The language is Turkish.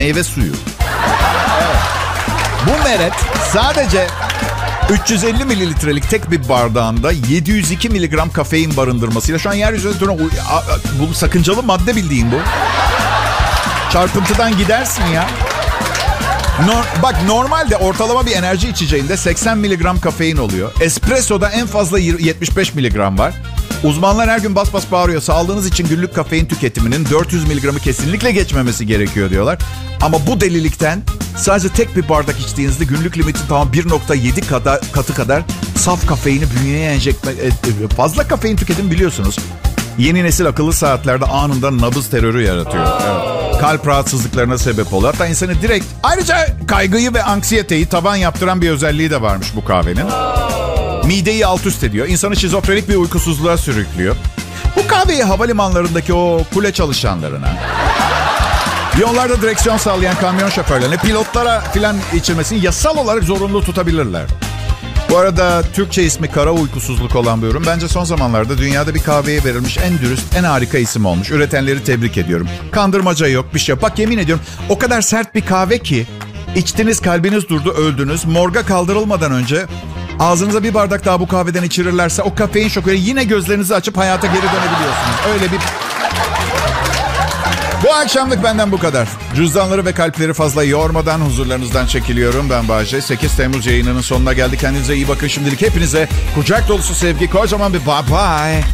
Meyve suyu. Evet. Bu meret sadece 350 mililitrelik tek bir bardağında 702 miligram kafein barındırmasıyla şu an yeryüzünde bu sakıncalı madde bildiğin bu. Çarpıntıdan gidersin ya. Bak normalde ortalama bir enerji içeceğinde 80 miligram kafein oluyor. Espresso'da en fazla 75 miligram var. Uzmanlar her gün bas bas bağırıyor. Sağlığınız için günlük kafein tüketiminin 400 miligramı kesinlikle geçmemesi gerekiyor diyorlar. Ama bu delilikten sadece tek bir bardak içtiğinizde günlük limitin tamam 1.7 katı kadar saf kafeini bünyeye enjekte... Fazla kafein tüketimi biliyorsunuz. Yeni nesil akıllı saatlerde anında nabız terörü yaratıyor. Evet. Kalp rahatsızlıklarına sebep oluyor. Hatta insanı direkt... Ayrıca kaygıyı ve anksiyeteyi tavan yaptıran bir özelliği de varmış bu kahvenin. Mideyi alt üst ediyor. İnsanı şizofrenik bir uykusuzluğa sürüklüyor. Bu kahveyi havalimanlarındaki o kule çalışanlarına, yollarda direksiyon sallayan kamyon şoförlerine, pilotlara filan içilmesini yasal olarak zorunlu tutabilirler. Bu arada Türkçe ismi kara uykusuzluk olan bu ürün bence son zamanlarda dünyada bir kahveye verilmiş en dürüst, en harika isim olmuş. Üretenleri tebrik ediyorum. Kandırmaca yok, bir şey yok. Bak yemin ediyorum o kadar sert bir kahve ki içtiniz, kalbiniz durdu, öldünüz. Morga kaldırılmadan önce ağzınıza bir bardak daha bu kahveden içirirlerse o kafein şokuyla yine gözlerinizi açıp hayata geri dönebiliyorsunuz. Öyle bir... Bu akşamlık benden bu kadar. Cüzdanları ve kalpleri fazla yormadan huzurlarınızdan çekiliyorum. Ben Bahçe. 8 Temmuz yayınının sonuna geldik. Kendinize iyi bakın şimdilik. Hepinize kucak dolusu sevgi, kocaman bir bye bye.